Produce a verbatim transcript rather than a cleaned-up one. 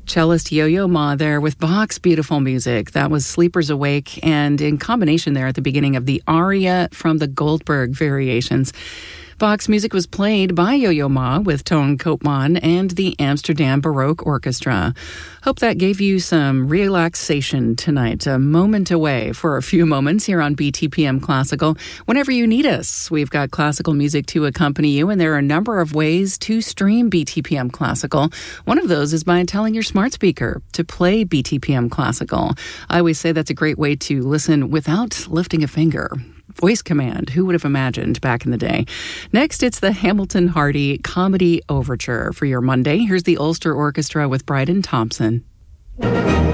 Cellist Yo-Yo Ma there with Bach's beautiful music. That was Sleepers Awake, and in combination there at the beginning of the aria from the Goldberg Variations. Bach's music was played by Yo-Yo Ma with Toon Koopman and the Amsterdam Baroque Orchestra. Hope that gave you some relaxation tonight. A moment away for a few moments here on B T P M Classical. Whenever you need us, we've got classical music to accompany you, and there are a number of ways to stream B T P M Classical. One of those is by telling your smart speaker to play B T P M Classical. I always say that's a great way to listen without lifting a finger. Voice command. Who would have imagined back in the day? Next, it's the Hamilton Hardy Comedy Overture for your Monday. Here's the Ulster Orchestra with Bryden Thompson.